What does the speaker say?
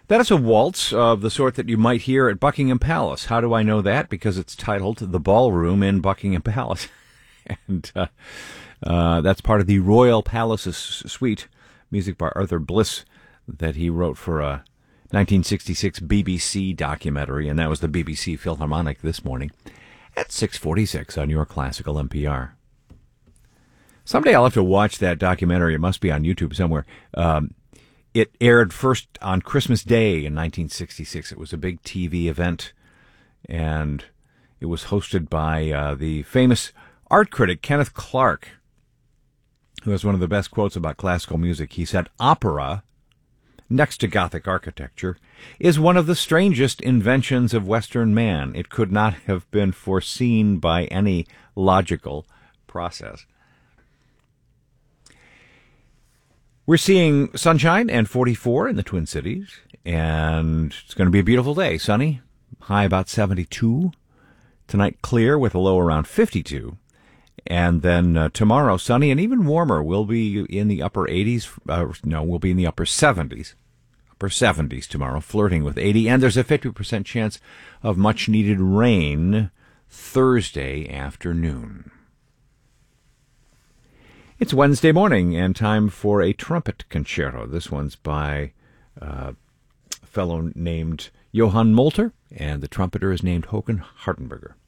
That is a waltz of the sort that you might hear at Buckingham Palace. How do I know that? Because it's titled The Ballroom in Buckingham Palace. And that's part of the Royal Palace's suite, music by Arthur Bliss, that he wrote for a 1966 BBC documentary, and that was the BBC Philharmonic this morning at 6:46 on your classical NPR. Someday I'll have to watch that documentary. It must be on YouTube somewhere. It aired first on Christmas Day in 1966. It was a big TV event, and it was hosted by the famous art critic Kenneth Clark, who has one of the best quotes about classical music. He said, "Opera, next to Gothic architecture, is one of the strangest inventions of Western man. It could not have been foreseen by any logical process." We're seeing sunshine and 44 in the Twin Cities, and it's going to be a beautiful day. Sunny, high about 72. Tonight, clear with a low around 52. And then tomorrow, sunny and even warmer. We'll be in the upper 80s. We'll be in the upper 70s. Upper 70s tomorrow, flirting with 80. And there's a 50% chance of much-needed rain Thursday afternoon. It's Wednesday morning and time for a trumpet concerto. This one's by a fellow named Johann Molter, and the trumpeter is named Håkan Hartenberger.